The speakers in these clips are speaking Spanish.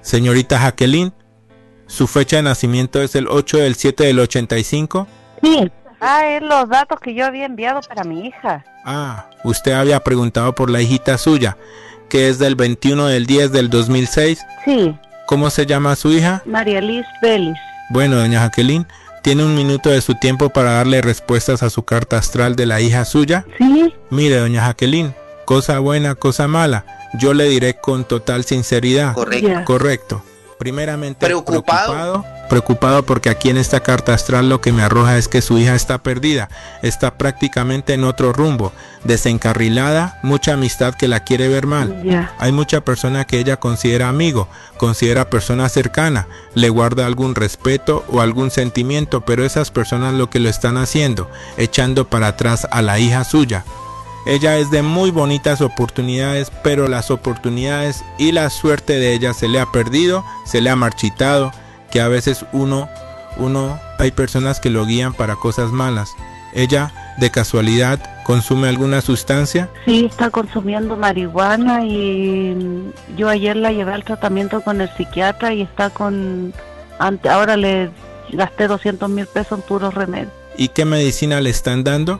Señorita Jacqueline, ¿su fecha de nacimiento es el 8/7/85? Sí. Es los datos que yo había enviado para mi hija. Usted había preguntado por la hijita suya, que es del 21/10/2006. Sí. ¿Cómo se llama su hija? María Liz Vélez. Bueno, doña Jacqueline, ¿tiene un minuto de su tiempo para darle respuestas a su carta astral de la hija suya? Sí. Mire, doña Jacqueline, cosa buena, cosa mala, yo le diré con total sinceridad. Correcto. Correcto. Primeramente, preocupado porque aquí en esta carta astral lo que me arroja es que su hija está perdida, está prácticamente en otro rumbo, desencarrilada, mucha amistad que la quiere ver mal. Hay mucha persona que ella considera amigo, considera persona cercana, le guarda algún respeto o algún sentimiento, pero esas personas lo que lo están haciendo, echando para atrás a la hija suya. Ella es de muy bonitas oportunidades, pero las oportunidades y la suerte de ella se le ha perdido, se le ha marchitado, que a veces hay personas que lo guían para cosas malas. ¿Ella, de casualidad, consume alguna sustancia? Sí, está consumiendo marihuana y yo ayer la llevé al tratamiento con el psiquiatra y está ahora le gasté 200,000 pesos en puros remedios. ¿Y qué medicina le están dando?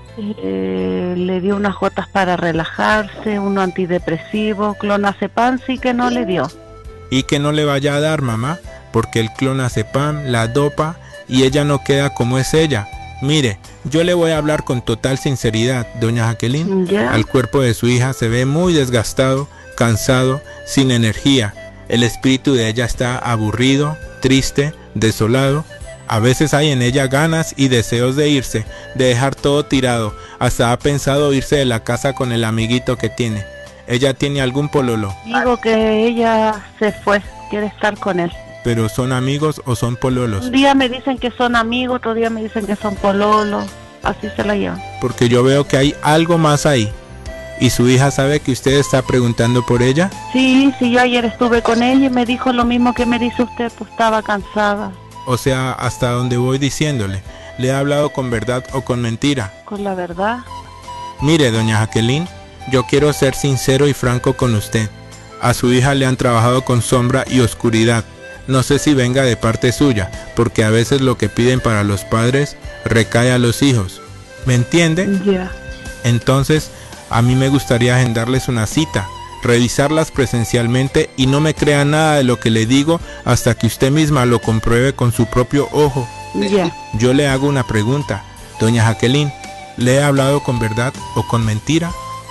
Le dio unas gotas para relajarse, uno antidepresivo, clonazepam sí que no le dio. Y que no le vaya a dar, mamá, porque el clonazepam la dopa y ella no queda como es ella. Mire, yo le voy a hablar con total sinceridad, doña Jacqueline. Al cuerpo de su hija se ve muy desgastado, cansado, sin energía. El espíritu de ella está aburrido, triste, desolado. A veces hay en ella ganas y deseos de irse, de dejar todo tirado. Hasta ha pensado irse de la casa con el amiguito que tiene. ¿Ella tiene algún pololo? Digo que ella se fue, quiere estar con él. ¿Pero son amigos o son pololos? Un día me dicen que son amigos, otro día me dicen que son pololos. Así se la llevan. Porque yo veo que hay algo más ahí. ¿Y su hija sabe que usted está preguntando por ella? Sí, yo ayer estuve con ella y me dijo lo mismo que me dice usted, pues estaba cansada. O sea, hasta donde voy diciéndole, ¿le ha hablado con verdad o con mentira? Con la verdad. Mire, doña Jacqueline, yo quiero ser sincero y franco con usted. A su hija le han trabajado con sombra y oscuridad. No sé si venga de parte suya, porque a veces lo que piden para los padres recae a los hijos. ¿Me entiende? Ya. Entonces, a mí me gustaría agendarles una cita, revisarlas presencialmente y no me crea nada de lo que le digo hasta que usted misma lo compruebe con su propio ojo. Ya. Yo le hago una pregunta, doña Jacqueline, ¿le he hablado con verdad o con mentira?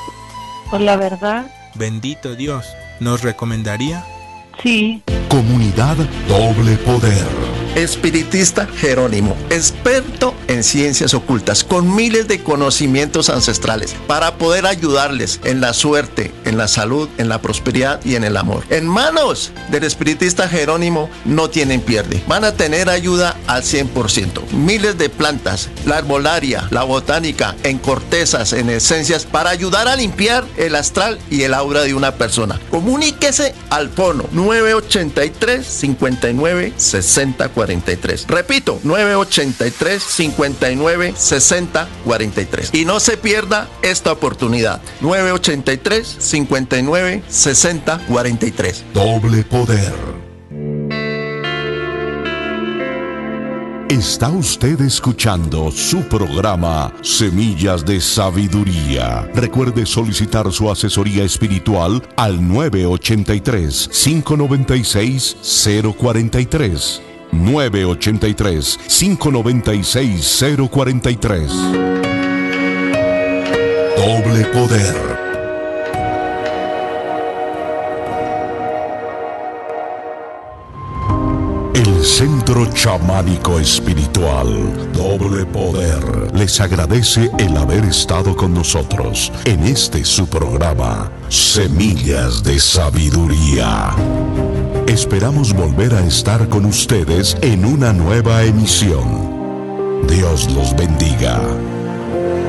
Con la verdad. Bendito Dios, ¿nos recomendaría? Sí. Comunidad Doble Poder. Espiritista Jerónimo, experto en ciencias ocultas, con miles de conocimientos ancestrales para poder ayudarles en la suerte, en la salud, en la prosperidad y en el amor. En manos del espiritista Jerónimo no tienen pierde. Van a tener ayuda al 100%. Miles de plantas, la herbolaria, la botánica, en cortezas, en esencias, para ayudar a limpiar el astral y el aura de una persona. Comuníquese al fono 983-59-6043. Repito, 983-59-6043. Y no se pierda esta oportunidad. 983-59-6043. Doble Poder. Está usted escuchando su programa Semillas de Sabiduría. Recuerde solicitar su asesoría espiritual al 983-596-043. 983-596-043. Doble Poder. El Centro Chamánico Espiritual Doble Poder les agradece el haber estado con nosotros en este su programa Semillas de Sabiduría. Esperamos volver a estar con ustedes en una nueva emisión. Dios los bendiga.